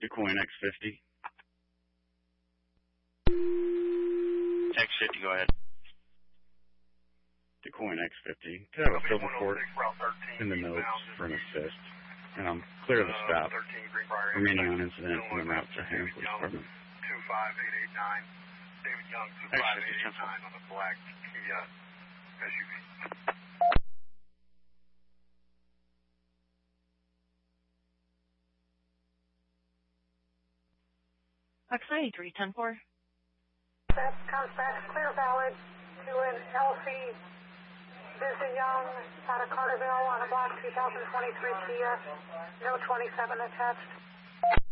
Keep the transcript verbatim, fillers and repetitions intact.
DuQuoin X fifty. X fifty, go ahead. DuQuoin X fifty. Could I have a field report in the notes for an assist? And I'm clear of the stop. Remaining on incident and the route to Hammond Police Department. two five eight eight nine. David Young, two five eight eight nine on the black Kia S U V. X ninety-three, ten four. That comes back clear valid to an L C Vision Young out of Carterville on a black two thousand twenty-three Kia, no twenty-seven attached.